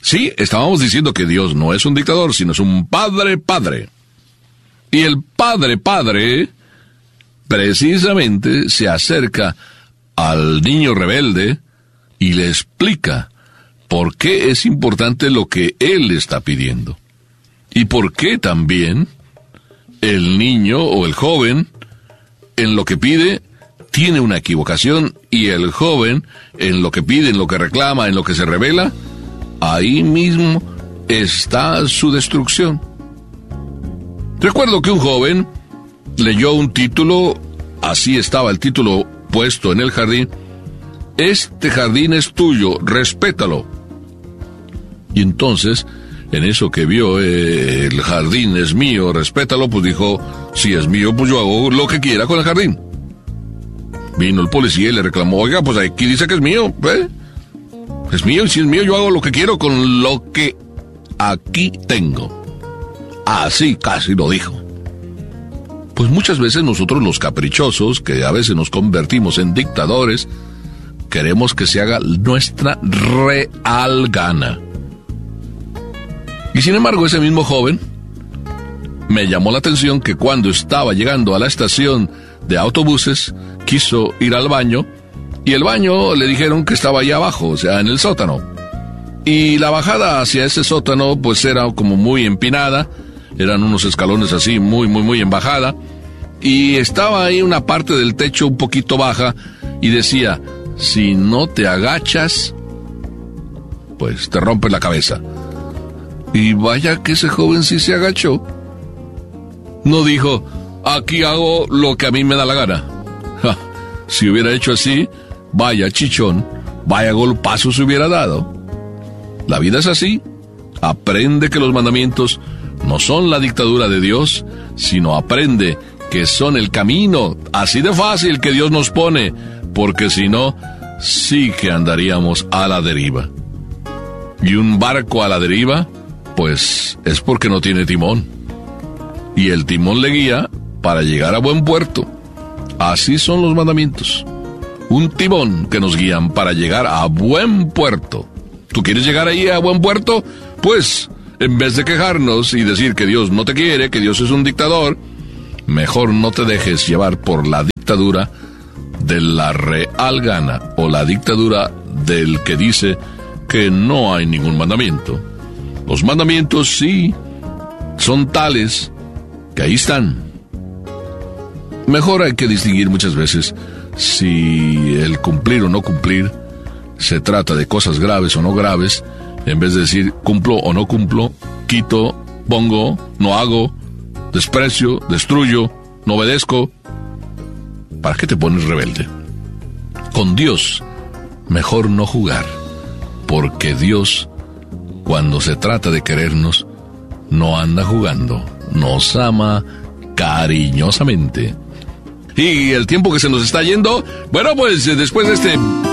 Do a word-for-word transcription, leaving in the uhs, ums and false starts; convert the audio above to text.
Sí, estábamos diciendo que Dios no es un dictador, sino es un padre padre. Y el padre padre precisamente se acerca al niño rebelde y le explica por qué es importante lo que él está pidiendo. Y por qué también el niño o el joven en lo que pide tiene una equivocación, y el joven en lo que pide, en lo que reclama, en lo que se revela, ahí mismo está su destrucción. Recuerdo que un joven leyó un título, así estaba el título puesto en el jardín: este jardín es tuyo, respétalo. Y entonces, en eso que vio, eh, el jardín es mío, respétalo, pues dijo, si es mío, pues yo hago lo que quiera con el jardín. Vino el policía y le reclamó, oiga, pues aquí dice que es mío, ¿eh? Es mío, y si es mío, yo hago lo que quiero con lo que aquí tengo. Así casi lo dijo. Pues muchas veces nosotros los caprichosos, que a veces nos convertimos en dictadores, queremos que se haga nuestra real gana. Y sin embargo, ese mismo joven me llamó la atención que cuando estaba llegando a la estación de autobuses, quiso ir al baño, y el baño le dijeron que estaba allá abajo, o sea, en el sótano. Y la bajada hacia ese sótano, pues era como muy empinada, eran unos escalones así, muy, muy, muy en bajada, y estaba ahí una parte del techo un poquito baja, y decía, si no te agachas, pues te rompes la cabeza. Y vaya que ese joven sí se agachó. No dijo, aquí hago lo que a mí me da la gana. Ja, si hubiera hecho así, vaya chichón, vaya golpazo se hubiera dado. La vida es así. Aprende que los mandamientos no son la dictadura de Dios, sino aprende que son el camino así de fácil que Dios nos pone, porque si no, sí que andaríamos a la deriva. Y un barco a la deriva, pues es porque no tiene timón. Y el timón le guía para llegar a buen puerto. Así son los mandamientos. Un timón que nos guían para llegar a buen puerto. ¿Tú quieres llegar ahí a buen puerto? Pues, en vez de quejarnos y decir que Dios no te quiere, que Dios es un dictador, mejor no te dejes llevar por la dictadura de la real gana, o la dictadura del que dice que no hay ningún mandamiento. Los mandamientos sí son tales que ahí están. Mejor hay que distinguir muchas veces si el cumplir o no cumplir se trata de cosas graves o no graves, en vez de decir cumplo o no cumplo, quito, pongo, no hago, desprecio, destruyo, no obedezco. ¿Para qué te pones rebelde? Con Dios, mejor no jugar, porque Dios, cuando se trata de querernos, no anda jugando, nos ama cariñosamente. Y el tiempo que se nos está yendo, bueno, pues después de este